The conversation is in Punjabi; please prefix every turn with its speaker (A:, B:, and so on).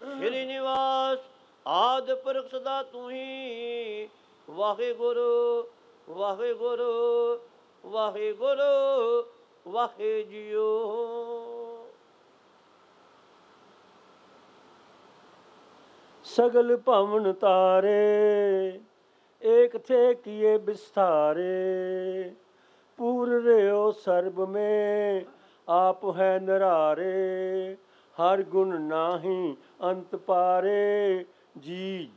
A: ਸ਼੍ਰੀ ਨਿਵਾਸ ਆਦਿ ਪੁਰਖ ਸਦਾ ਤੂੰ ਹੀ। ਵਾਹਿਗੁਰੂ ਵਾਹਿਗੁਰੂ ਵਾਹਿਗੁਰੂ ਵਾਹਿ ਜੀਓ। ਸਗਲ ਭਵਨ ਤਾਰੇ ਏਕ ਥੇ ਕੀਏ ਬਿਸਥਾਰੇ। ਪੂਰ ਰਿਓ ਸਰਬ में आप है निरारे। हर गुण नाही अंत पारे जी